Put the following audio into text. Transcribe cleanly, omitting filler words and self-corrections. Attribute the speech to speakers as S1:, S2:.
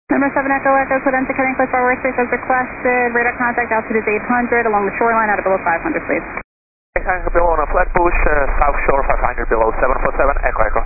S1: Number 7 Echo Echo, Prudential heading close for workspace as requested. Radar contact altitude is 800 along the shoreline out of below 500, please.
S2: 800 below on a flat push, south shore 500 below 747, Echo Echo.